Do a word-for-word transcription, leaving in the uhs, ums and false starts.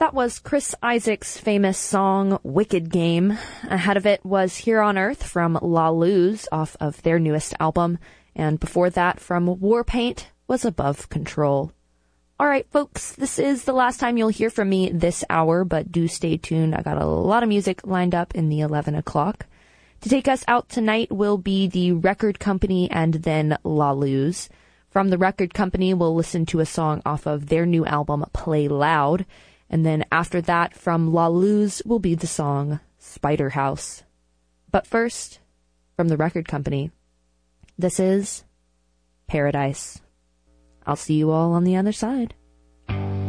That was Chris Isaak's famous song, Wicked Game. Ahead of it was Here on Earth from La Luz off of their newest album. And before that, from Warpaint, was Above Control. All right, folks, this is the last time you'll hear from me this hour, but do stay tuned. I got a lot of music lined up in the eleven o'clock. To take us out tonight will be The Record Company and then La Luz. From The Record Company, we'll listen to a song off of their new album, Play Loud. And then after that, from La Luz, will be the song Spider House. But first, from The Record Company, this is Paradise. I'll see you all on the other side.